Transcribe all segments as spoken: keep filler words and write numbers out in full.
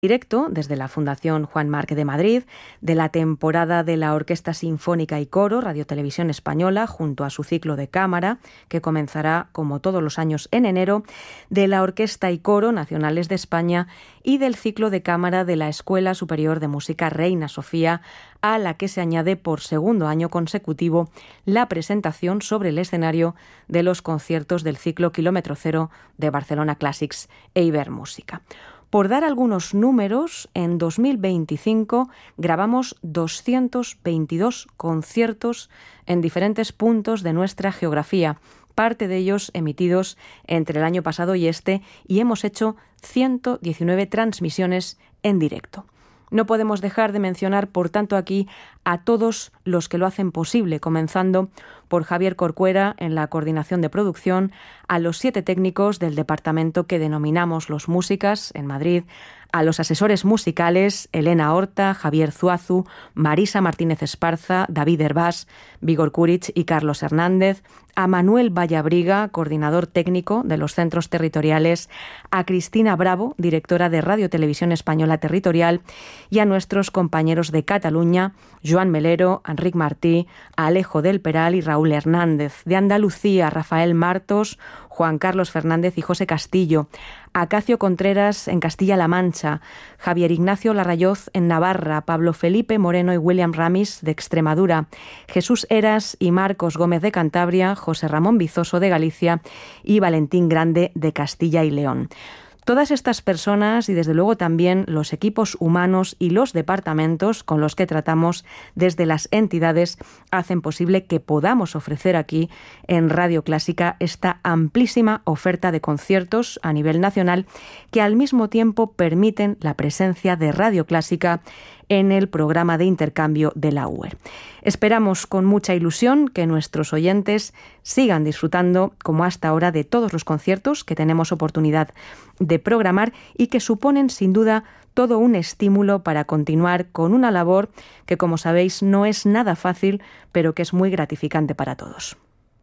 directo desde la Fundación Juan Marc de Madrid, de la temporada de la Orquesta Sinfónica y Coro Radio Televisión Española junto a su ciclo de cámara, que comenzará como todos los años en enero, de la Orquesta y Coro Nacionales de España y del ciclo de cámara de la Escuela Superior de Música Reina Sofía, a la que se añade por segundo año consecutivo la presentación sobre el escenario de los conciertos del ciclo Kilómetro Cero de Barcelona Classics e Ibermúsica. Por dar algunos números, en dos mil veinticinco grabamos doscientos veintidós conciertos en diferentes puntos de nuestra geografía, parte de ellos emitidos entre el año pasado y este, y hemos hecho ciento diecinueve transmisiones en directo. No podemos dejar de mencionar, por tanto, aquí a todos los que lo hacen posible, comenzando por Javier Corcuera en la coordinación de producción, a los siete técnicos del departamento que denominamos Los Músicas en Madrid, a los asesores musicales Elena Horta, Javier Zuazu, Marisa Martínez Esparza, David Hervás, Vigor Kuric y Carlos Hernández, a Manuel Vallabriga, coordinador técnico de los centros territoriales, a Cristina Bravo, directora de Radio Televisión Española Territorial, y a nuestros compañeros de Cataluña, Joan Melero, Enric Martí, Alejo del Peral y Raúl Hernández, de Andalucía, Rafael Martos, Juan Carlos Fernández y José Castillo, Acacio Contreras en Castilla-La Mancha, Javier Ignacio Larrayoz en Navarra, Pablo Felipe Moreno y William Ramis de Extremadura, Jesús Eras y Marcos Gómez de Cantabria, José Ramón Bizoso de Galicia y Valentín Grande de Castilla y León. Todas estas personas y desde luego también los equipos humanos y los departamentos con los que tratamos desde las entidades hacen posible que podamos ofrecer aquí en Radio Clásica esta amplísima oferta de conciertos a nivel nacional que al mismo tiempo permiten la presencia de Radio Clásica en el programa de intercambio de la U E R. Esperamos con mucha ilusión que nuestros oyentes sigan disfrutando, como hasta ahora, de todos los conciertos que tenemos oportunidad de programar y que suponen, sin duda, todo un estímulo para continuar con una labor que, como sabéis, no es nada fácil, pero que es muy gratificante para todos.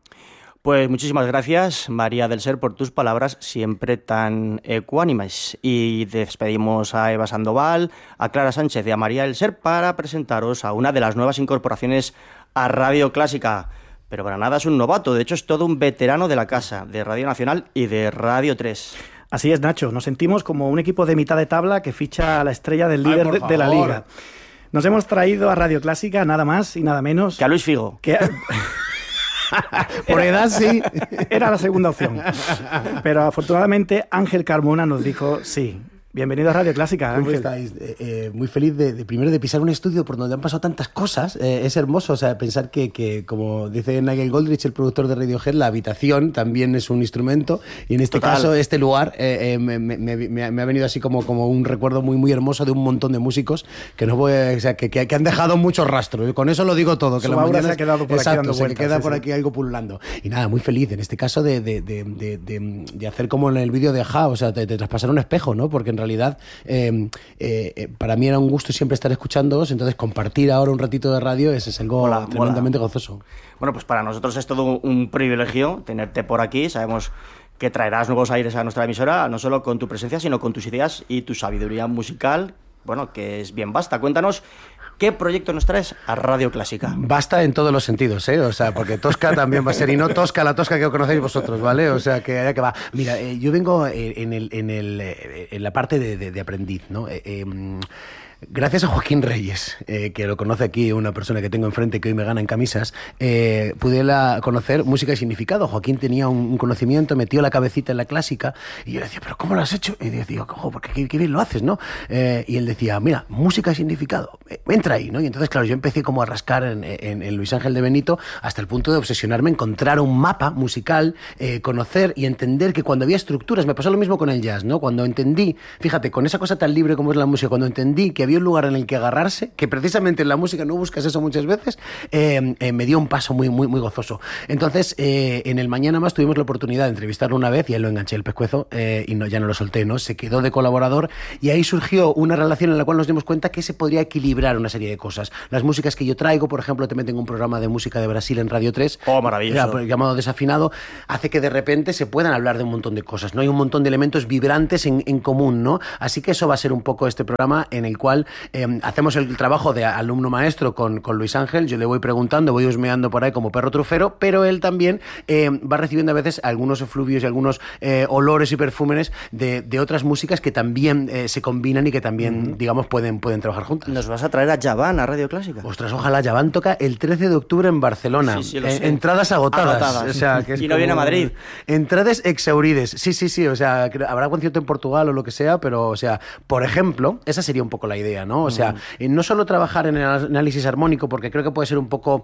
Pues muchísimas gracias, María del Ser, por tus palabras siempre tan ecuánimes. Y despedimos a Eva Sandoval, a Clara Sánchez y a María del Ser para presentaros a una de las nuevas incorporaciones a Radio Clásica. Pero para nada es un novato, de hecho es todo un veterano de la casa, de Radio Nacional y de Radio tres. Así es, Nacho, nos sentimos como un equipo de mitad de tabla que ficha a la estrella del líder Ay, de, de la liga. Nos hemos traído a Radio Clásica nada más y nada menos que a Luis Figo. Que a... Por edad sí, era la segunda opción. Pero afortunadamente Ángel Carmona nos dijo sí. Bienvenido a Radio Clásica, Ángel. ¿Cómo estáis? Eh, eh, muy feliz de, de primero de pisar un estudio por donde han pasado tantas cosas. Eh, es hermoso, o sea, pensar que, que, como dice Nigel Godrich, el productor de Radiohead, la habitación también es un instrumento. Y en este Total. caso, este lugar eh, eh, me, me, me, me ha venido así como, como un recuerdo muy, muy hermoso de un montón de músicos que no voy a, o sea, que, que, que han dejado muchos rastros. Con eso lo digo todo. Que Su la aura se ha quedado por exacto, aquí dando se vueltas, queda sí, por sí. aquí algo pululando. Y nada, muy feliz en este caso de, de, de, de, de, de hacer como en el vídeo de Ajá, o sea, de, de traspasar un espejo, ¿no? Porque en realidad Eh, Eh, eh, para mí era un gusto siempre estar escuchándoos, entonces compartir ahora un ratito de radio es, es algo hola, tremendamente hola. gozoso. Bueno, pues para nosotros es todo un privilegio tenerte por aquí. Sabemos que traerás nuevos aires a nuestra emisora, no solo con tu presencia, sino con tus ideas y tu sabiduría musical, bueno, que es bien vasta. Cuéntanos, ¿qué proyecto nos traes a Radio Clásica? Basta en todos los sentidos, ¿eh? O sea, porque Tosca también va a ser, y no Tosca, la Tosca que conocéis vosotros, ¿vale? O sea, que allá que va. Mira, eh, yo vengo en, el, en, el, en la parte de, de, de aprendiz, ¿no? Eh, eh, Gracias a Joaquín Reyes, eh, que lo conoce aquí, una persona que tengo enfrente que hoy me gana en camisas, eh, pude la, conocer música y significado. Joaquín tenía un, un conocimiento, metió la cabecita en la clásica y yo le decía, ¿pero cómo lo has hecho? Y yo decía, ojo, porque qué, qué bien lo haces, ¿no? Eh, y él decía, mira, música y significado, eh, entra ahí, ¿no? Y entonces, claro, yo empecé como a rascar en, en, en Luis Ángel de Benito hasta el punto de obsesionarme, encontrar un mapa musical, eh, conocer y entender que cuando había estructuras, me pasó lo mismo con el jazz, ¿no? Cuando entendí, fíjate, con esa cosa tan libre como es la música, cuando entendí que había un lugar en el que agarrarse, que precisamente en la música no buscas eso muchas veces, eh, eh, me dio un paso muy, muy, muy gozoso. Entonces, eh, en el Mañana Más tuvimos la oportunidad de entrevistarlo una vez y ahí lo enganché el pescuezo eh, y no, ya no lo solté, ¿no? Se quedó de colaborador y ahí surgió una relación en la cual nos dimos cuenta que se podría equilibrar una serie de cosas. Las músicas que yo traigo, por ejemplo, también tengo un programa de música de Brasil en Radio tres, oh, maravilloso, llamado Desafinado, hace que de repente se puedan hablar de un montón de cosas, ¿no? Hay un montón de elementos vibrantes en, en común, ¿no? Así que eso va a ser un poco este programa en el cual eh, hacemos el trabajo de alumno maestro con, con Luis Ángel, yo le voy preguntando, voy husmeando por ahí como perro trufero, pero él también eh, va recibiendo a veces algunos efluvios y algunos eh, olores y perfúmenes de, de otras músicas que también eh, se combinan y que también, mm. digamos, pueden, pueden trabajar juntas. ¿Nos vas a traer a Javan a Radio Clásica? Ostras, ojalá. Javan toca el trece de octubre en Barcelona. Sí, sí, lo eh, sé. Entradas agotadas. agotadas. O sea, que es y no como... viene a Madrid. Entradas exhaurides. Sí, sí, sí. O sea, habrá concierto en Portugal o lo que sea, pero, o sea, por ejemplo, esa sería un poco la idea, ¿no? O sea, mm. no solo trabajar en el análisis armónico, porque creo que puede ser un poco...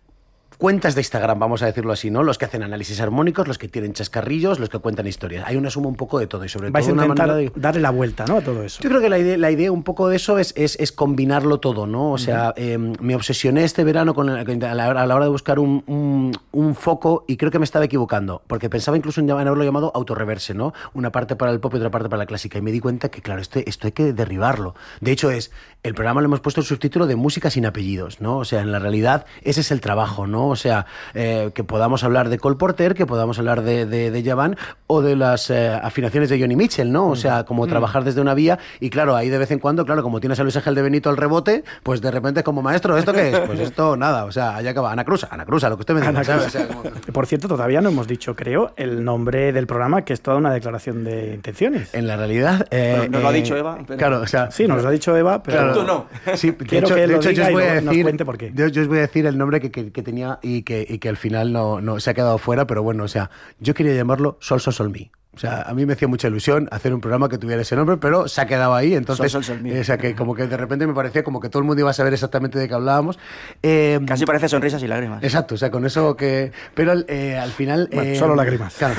cuentas de Instagram, vamos a decirlo así, ¿no? Los que hacen análisis armónicos, los que tienen chascarrillos, los que cuentan historias. Hay una suma un poco de todo y sobre Vais todo a intentar una manera de... darle la vuelta, ¿no? A todo eso. Yo creo que la idea, la idea un poco de eso es, es, es combinarlo todo, ¿no? O sea, uh-huh. eh, me obsesioné este verano con la, a, la, a la hora de buscar un, un, un foco y creo que me estaba equivocando, porque pensaba incluso en, en haberlo llamado autorreverse, ¿no? Una parte para el pop y otra parte para la clásica. Y me di cuenta que, claro, esto, esto hay que derribarlo. De hecho, es el programa le hemos puesto el subtítulo de Música sin apellidos, ¿no? O sea, en la realidad ese es el trabajo, ¿no? O sea... Eh, Eh, que podamos hablar de Cole Porter, que podamos hablar de, de, de Javan o de las eh, afinaciones de Johnny Mitchell, ¿no? O sea, como mm. trabajar desde una vía y claro, ahí de vez en cuando, claro, como tienes a Luis Ángel de Benito al rebote, pues de repente como maestro, ¿esto qué es? Pues esto nada, o sea, allá acaba. Ana Cruza, Ana Cruza, lo que usted me dice, ¿sabes? O sea, como... Por cierto, todavía no hemos dicho, creo, el nombre del programa, que es toda una declaración de intenciones. En la realidad... Eh, bueno, nos eh, lo ha dicho Eva. Pero... Claro, o sea... Sí, nos lo ha dicho Eva, pero... Claro, tú no. Sí, quiero hecho, que de lo hecho, diga yo os voy y a lo, decir, nos cuente por qué. Yo, yo os voy a decir el nombre que, que, que tenía y que, y que al final no, no se ha quedado fuera, pero bueno, o sea, yo quería llamarlo Sol, Sol, Sol, Mi. O sea, a mí me hacía mucha ilusión hacer un programa que tuviera ese nombre, pero se ha quedado ahí, entonces, Sol, Sol, Sol, eh, o sea, que como que de repente me parecía como que todo el mundo iba a saber exactamente de qué hablábamos. Eh, Casi parece sonrisas y lágrimas. Exacto, o sea, con eso que... Pero eh, al final... Bueno, eh, solo lágrimas. Claro.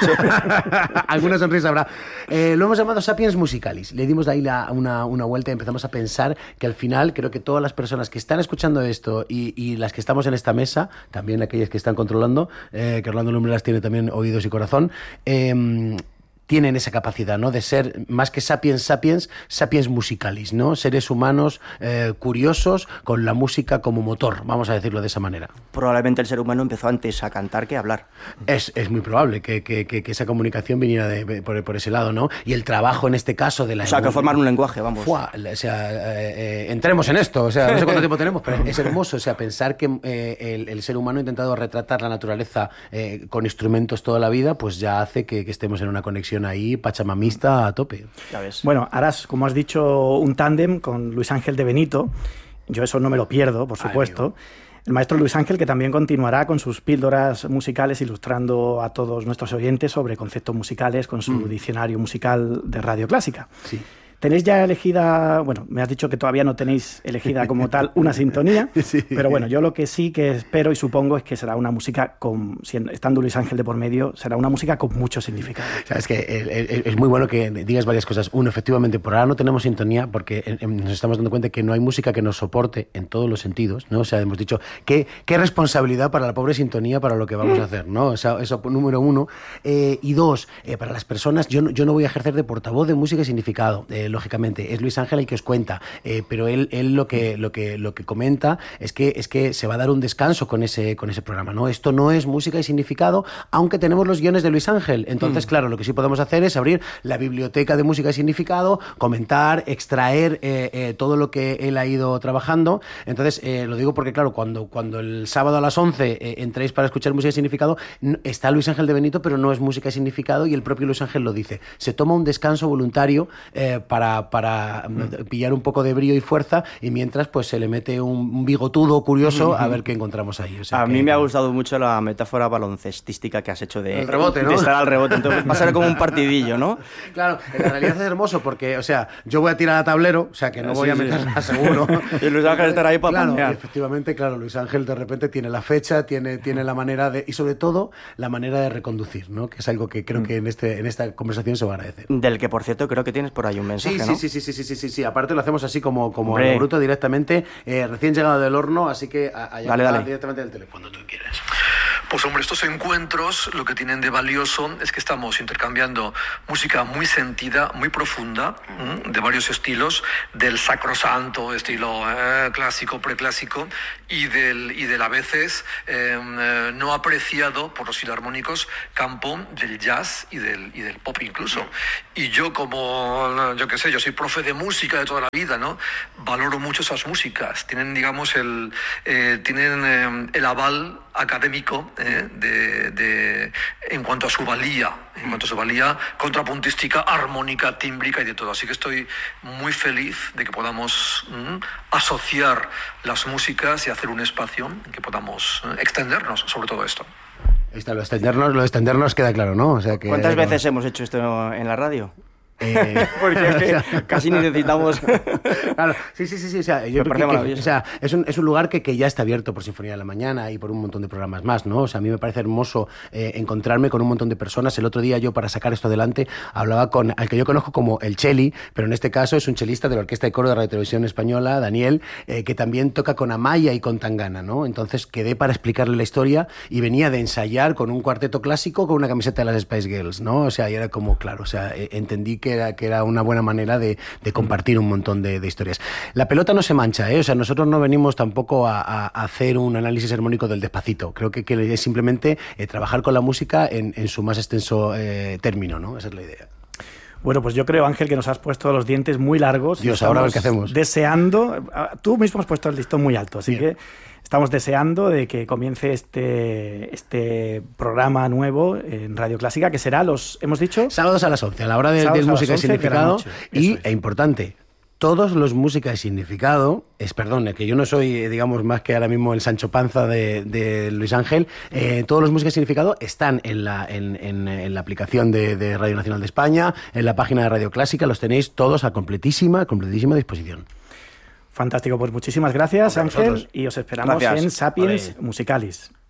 Alguna sonrisa habrá. Eh, lo hemos llamado Sapiens Musicalis. Le dimos ahí la, una, una vuelta y empezamos a pensar que al final creo que todas las personas que están escuchando esto y, y las que estamos en esta mesa, también aquellas que están controlando, eh, que Orlando Lumbreras tiene también oídos y corazón, eh, tienen esa capacidad, ¿no? De ser, más que sapiens sapiens, sapiens musicalis, ¿no? Seres humanos eh, curiosos con la música como motor, vamos a decirlo de esa manera. Probablemente el ser humano empezó antes a cantar que a hablar. Es, es muy probable que, que, que, que esa comunicación viniera de, por, por ese lado, ¿no? Y el trabajo en este caso de la... O sea, que formar un lenguaje, vamos. Fua, o sea, eh, eh, entremos en esto, o sea, no sé cuánto tiempo tenemos, pero es hermoso, o sea, pensar que eh, el, el ser humano ha intentado retratar la naturaleza eh, con instrumentos toda la vida, pues ya hace que, que estemos en una conexión ahí pachamamista a tope. Ya ves. Bueno, harás, como has dicho, un tándem con Luis Ángel de Benito. Yo eso no me lo pierdo, por supuesto. Ay, el maestro Luis Ángel, que también continuará con sus píldoras musicales ilustrando a todos nuestros oyentes sobre conceptos musicales con su mm. diccionario musical de Radio Clásica. Sí. ¿Tenéis ya elegida, bueno, me has dicho que todavía no tenéis elegida como tal una sintonía, sí. pero bueno, yo lo que sí que espero y supongo es que será una música, con, estando Luis Ángel de por medio, será una música con mucho significado. O sea, es que es muy bueno que digas varias cosas. Uno, efectivamente, por ahora no tenemos sintonía porque nos estamos dando cuenta que no hay música que nos soporte en todos los sentidos, ¿no? O sea, hemos dicho, ¿qué, qué responsabilidad para la pobre sintonía para lo que vamos a hacer, ¿no? O sea, eso número uno. Eh, y dos, eh, para las personas, yo no, yo no voy a ejercer de portavoz de música y significado, eh, lógicamente, es Luis Ángel el que os cuenta, eh, pero él, él lo que lo que lo que comenta es que es que se va a dar un descanso con ese con ese programa, ¿no? Esto no es música y significado, aunque tenemos los guiones de Luis Ángel. Entonces, mm. claro, lo que sí podemos hacer es abrir la biblioteca de música y significado, comentar, extraer eh, eh, todo lo que él ha ido trabajando. Entonces, eh, lo digo porque, claro, cuando, cuando el sábado a las once eh, entréis para escuchar música y significado, está Luis Ángel de Benito, pero no es música y significado, y el propio Luis Ángel lo dice. Se toma un descanso voluntario eh, para, para mm. pillar un poco de brío y fuerza, y mientras pues se le mete un, un bigotudo curioso mm-hmm. a ver qué encontramos ahí. O sea, a que, mí me ha gustado mucho la metáfora baloncestística que has hecho de, el rebote, ¿no? de estar al rebote. Entonces va a ser como un partidillo, ¿no? Claro, en la realidad es hermoso porque, o sea, yo voy a tirar a tablero, o sea, que no voy sí, a meterla sí. seguro. Y Luis Ángel estará ahí para claro, panear. Efectivamente, claro, Luis Ángel de repente tiene la fecha, tiene, tiene la manera de... Y sobre todo, la manera de reconducir, ¿no? Que es algo que creo mm. que en, este, en esta conversación se va a agradecer. Del que, por cierto, creo que tienes por ahí un mensaje. Jorge, sí, ¿no? Sí, sí, sí, sí, sí, sí, sí. Aparte lo hacemos así como, como Hombre. a lo bruto directamente, eh, recién llegado del horno, así que allá Dale, dale. directamente del teléfono. Cuando tú quieras. Pues hombre, estos encuentros lo que tienen de valioso es que estamos intercambiando música muy sentida, muy profunda, ¿m? de varios estilos, del sacrosanto, estilo eh, clásico, preclásico, y del, y del a veces eh, eh, no apreciado por los filarmónicos campo del jazz y del, y del pop incluso. Y yo como, yo qué sé, yo soy profe de música de toda la vida, ¿no? Valoro mucho esas músicas. Tienen, digamos, el, eh, tienen eh, el aval académico eh, de, de, en cuanto a su valía, en cuanto a su valía contrapuntística, armónica, tímbrica y de todo. Así que estoy muy feliz de que podamos mm, asociar las músicas y hacer un espacio en que podamos eh, extendernos sobre todo esto. Ahí está, lo de extendernos, lo de extendernos queda claro, ¿no? O sea que, ¿Cuántas eh, veces hemos hecho esto en la radio? Eh, Porque es que casi ni necesitamos... Claro, sí, sí, sí, sí. O sea, yo Me creo parece que, que, o sea, es un, es un lugar que, que ya está abierto por Sinfonía de la Mañana y por un montón de programas más, ¿no? O sea, a mí me parece hermoso eh, encontrarme con un montón de personas. El otro día yo, para sacar esto adelante, hablaba con al que yo conozco como el Cheli, pero en este caso es un chelista de la Orquesta de Coro de Radio Televisión Española, Daniel, eh, que también toca con Amaya y con Tangana, ¿no? Entonces quedé para explicarle la historia y venía de ensayar con un cuarteto clásico con una camiseta de las Spice Girls, ¿no? O sea, y era como, claro, o sea, eh, entendí que era, que era una buena manera de, de compartir un montón de, de historias. La pelota no se mancha, ¿eh? O sea, nosotros no venimos tampoco a, a hacer un análisis armónico del Despacito. Creo que, que es simplemente eh, trabajar con la música en, en su más extenso eh, término, ¿no? Esa es la idea. Bueno, pues yo creo, Ángel, que nos has puesto los dientes muy largos. Dios, ahora a ver qué hacemos. Deseando, tú mismo has puesto el listón muy alto, así Bien. que estamos deseando de que comience este, este programa nuevo en Radio Clásica, que será los, hemos dicho... Sábados a las once, a la hora de, del Música y Significado. Y, es. e importante, todos los Música y Significado, es, perdón, que yo no soy, digamos, más que ahora mismo el Sancho Panza de, de Luis Ángel, eh, todos los Música y Significado están en la, en, en, en la aplicación de, de Radio Nacional de España, en la página de Radio Clásica, los tenéis todos a completísima, completísima disposición. Fantástico, pues muchísimas gracias, Ángel, y os esperamos gracias. en Sapiens Musicalis.